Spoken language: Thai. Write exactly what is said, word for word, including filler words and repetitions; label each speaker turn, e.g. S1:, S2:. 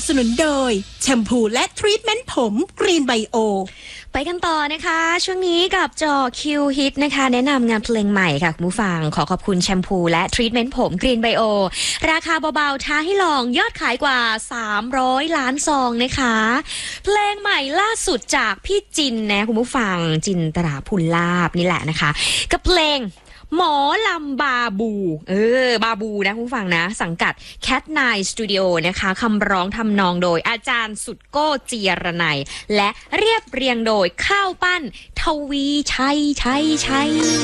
S1: สนุนโดยแชมพูและทรีทเมนต์ผมกรีนไบโอ
S2: ไปกันต่อนะคะช่วงนี้กับจอคิวฮิตนะคะแนะนำงานเพลงใหม่ค่ะคุณผู้ฟังขอขอบคุณแชมพูและทรีทเมนต์ผมกรีนไบโอราคาเบาๆท้าให้ลองยอดขายกว่าสามร้อยล้านซองนะคะเพลงใหม่ล่าสุดจากพี่จินนะคุณผู้ฟังจินตราภูลาภนี่แหละนะคะกับเพลงหมอลำบาบูเออบาบูนะคุณฟังนะสังกัด Cat Nine Studio นะคะคำร้องทำนองโดยอาจารย์สุดโก้เจียรนัยและเรียบเรียงโดยข้าวปั้นทวีชัยชัยชัย